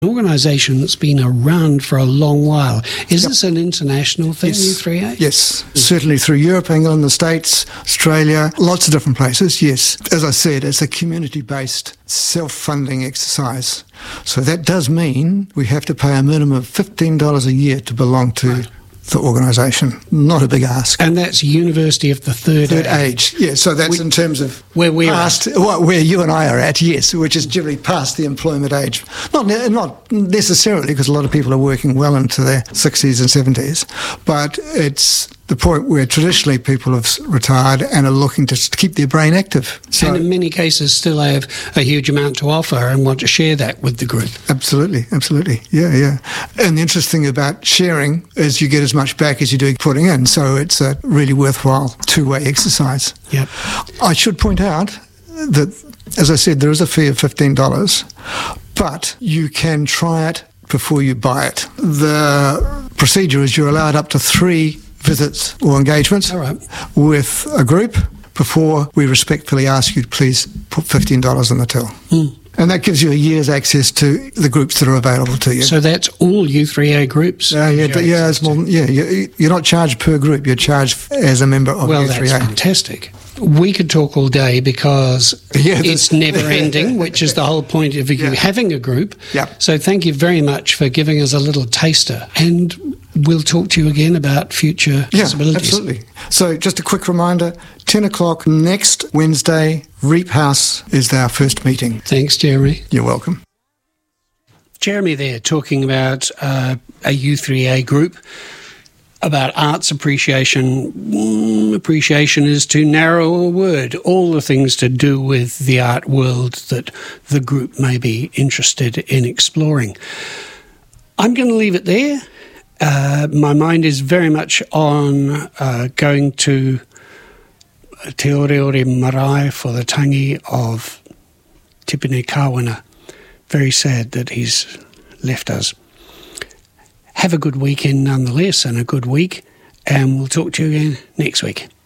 organisation that's been around for a long while. Is this an international thing, U3A? Yes, certainly through Europe, England, the States, Australia, lots of different places, yes. As I said, it's a community-based self-funding exercise. So that does mean we have to pay a minimum of $15 a year to belong to the organisation. Not a big ask. And that's University of the Third Age. Yeah, so that's in terms of where we're where you and I are at, yes, which is generally past the employment age. Not necessarily, because a lot of people are working well into their 60s and 70s, but it's the point where traditionally people have retired and are looking to keep their brain active. So, and in many cases still have a huge amount to offer and want to share that with the group. Absolutely. Yeah. And the interesting thing about sharing is you get as much back as you do putting in, so it's a really worthwhile two-way exercise. Yep. I should point out that, as I said, there is a fee of $15, but you can try it before you buy it. The procedure is you're allowed up to 3 visits or engagements with a group before we respectfully ask you to please put $15 in the till. And that gives you a year's access to the groups that are available to you. So that's all U3A groups? It's more. You're not charged per group. You're charged as a member of U3A. Well, that's fantastic. We could talk all day because it's never ending, which is the whole point of you having a group. Yep. So thank you very much for giving us a little taster. And we'll talk to you again about future possibilities. Absolutely. So just a quick reminder, 10 o'clock next Wednesday, Reap House is our first meeting. Thanks, Jeremy. You're welcome. Jeremy there talking about a U3A group, about arts appreciation. Appreciation is too narrow a word. All the things to do with the art world that the group may be interested in exploring. I'm going to leave it there. My mind is very much on going to Te Oreore Marae for the tangi of Tipene Kawana. Very sad that he's left us. Have a good weekend nonetheless, and a good week, and we'll talk to you again next week.